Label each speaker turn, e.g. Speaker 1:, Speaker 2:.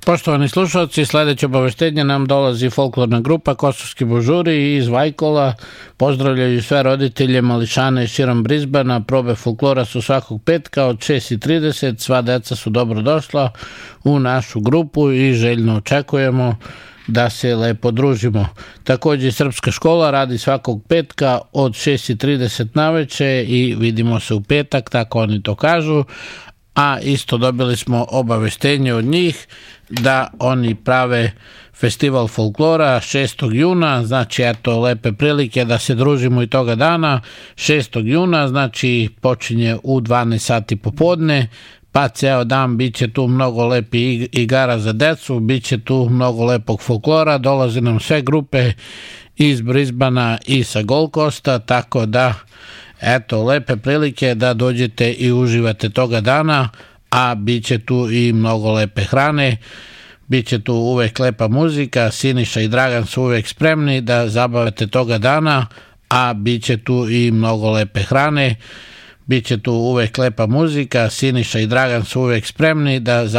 Speaker 1: Poštovani slušalci, sledeće obaveštenje nam dolazi folklorna grupa Kosovski božuri iz Vajkola. Pozdravljaju sve roditelje mališane i širom Brisbana. Probe folklora su svakog petka od 6:30. Sva deca su dobro došla u našu grupu i željno očekujemo da se lepo družimo. Takođe, Srpska škola radi svakog petka od 6:30 naveče i vidimo se u petak, tako oni to kažu. A isto dobili smo obaveštenje od njih da oni prave festival folklora 6. juna, znači eto lepe prilike da se družimo i toga dana. 6. juna, znači počinje u 12 sati popodne, pa ceo dan bit će tu mnogo lepi igara za decu, bit će tu mnogo lepog folklora, dolaze nam sve grupe iz Brisbana i sa Gold Coasta, tako da eto, lepe prilike da dođete i uživate toga dana, a bit će tu i mnogo lepe hrane, bit će tu uvek lepa muzika, Siniša i Dragan su uvek spremni da zabavite toga dana, a bit će tu i mnogo lepe hrane, bit će tu uvek lepa muzika, Siniša i Dragan su uvek spremni da